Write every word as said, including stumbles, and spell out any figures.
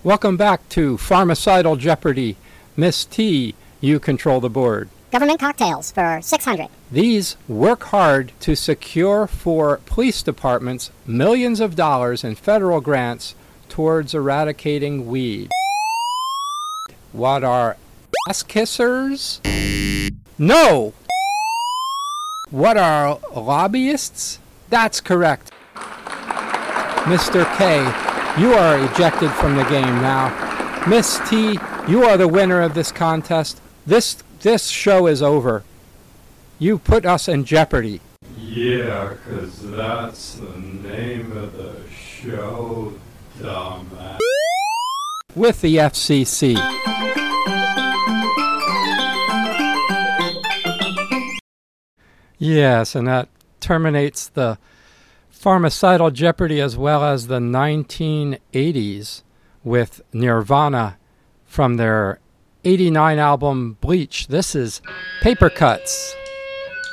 Welcome back to Pharmacidal Jeopardy. Miss T, you control the board. Government cocktails for six hundred. These work hard to secure for police departments millions of dollars in federal grants towards eradicating weed. What are ass kissers? No! What are lobbyists? That's correct. Mister K, you are ejected from the game now. Miss T, you are the winner of this contest. This this show is over. You put us in jeopardy. Yeah, 'cause that's the name of the show, dumbass. With the F C C. Yes, and that terminates the Pharmacidal Jeopardy as well as the nineteen eighties with Nirvana from their eighty-nine album Bleach. This is Paper Cuts.